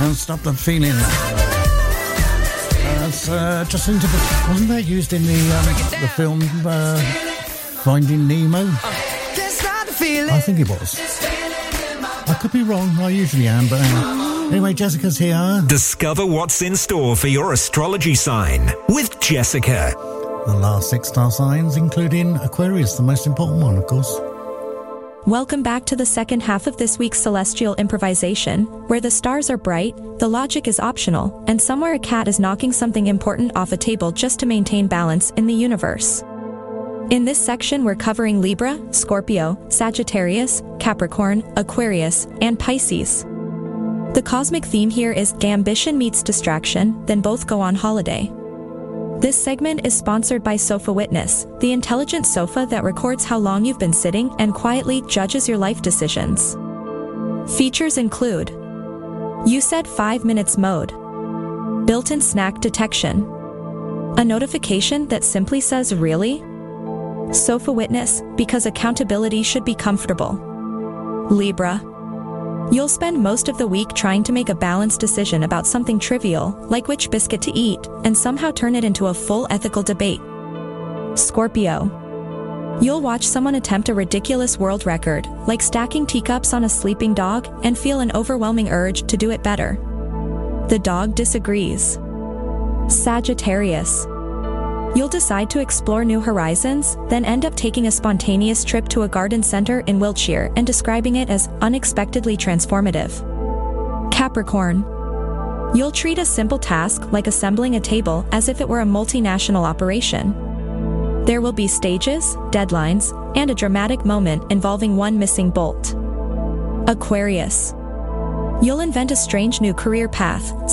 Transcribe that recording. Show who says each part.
Speaker 1: Can't stop the feeling. That's Justin Timberlake. Wasn't that used in the film Finding Nemo? I think it was. I could be wrong. I usually am, but anyway, Jessica's here.
Speaker 2: Discover what's in store for your astrology sign with Jessica.
Speaker 1: The last 6 star signs, including Aquarius, the most important one, of course.
Speaker 3: Welcome back to the second half of this week's celestial improvisation, where the stars are bright, the logic is optional, and somewhere a cat is knocking something important off a table just to maintain balance in the universe. In this section, we're covering Libra, Scorpio, Sagittarius, Capricorn, Aquarius, and Pisces. The cosmic theme here is ambition meets distraction, then both go on holiday. This segment is sponsored by Sofa Witness, the intelligent sofa that records how long you've been sitting and quietly judges your life decisions. Features include You Said 5 Minutes mode, built-in snack detection, a notification that simply says really? Sofa Witness, because accountability should be comfortable. Libra. You'll spend most of the week trying to make a balanced decision about something trivial, like which biscuit to eat, and somehow turn it into a full ethical debate. Scorpio. You'll watch someone attempt a ridiculous world record, like stacking teacups on a sleeping dog, and feel an overwhelming urge to do it better. The dog disagrees. Sagittarius. You'll decide to explore new horizons, then end up taking a spontaneous trip to a garden center in Wiltshire and describing it as unexpectedly transformative. Capricorn. You'll treat a simple task like assembling a table as if it were a multinational operation. There will be stages, deadlines, and a dramatic moment involving one missing bolt. Aquarius. You'll invent a strange new career path,